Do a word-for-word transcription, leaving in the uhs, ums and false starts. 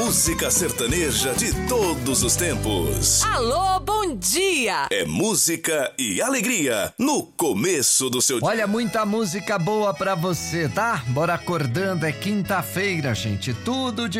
música sertaneja de todos os tempos. Alô, bom dia! É música e alegria no começo do seu dia. Olha, muita música boa pra você, tá? Bora acordando, é quinta-feira, gente. Tudo de